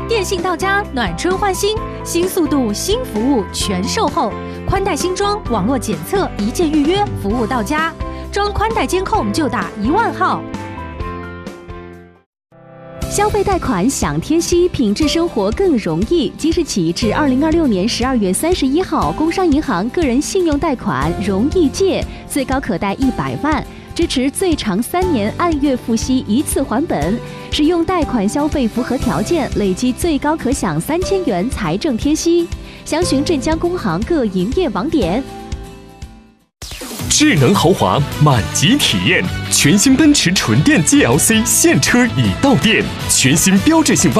电信到家，暖春换新，新速度、新服务全售后，宽带新装，网络检测，一键预约，服务到家。装宽带监控就打10000号。 消费贷款享贴息，品质生活更容易。即日起至2026年12月31号，工商银行个人信用贷款容易借，最高可贷100万，支持最长3年按月付息，一次还本。使用贷款消费符合条件，累计最高可享3000元财政贴息。详询镇江工行各营业网点。 智能豪华满级体验，全新奔驰纯电 GLC 现车已到店，全新标志性